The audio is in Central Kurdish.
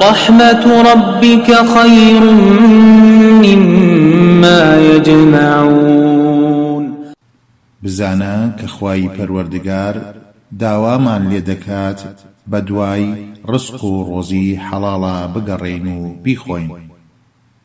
ورحمة ربك خير مما يجمعون. بزانا كخواي پروردگار داوامان لێدەکات بەدوای ڕزق و ڕۆزی حەڵاڵە بگەڕێین و بیخۆین.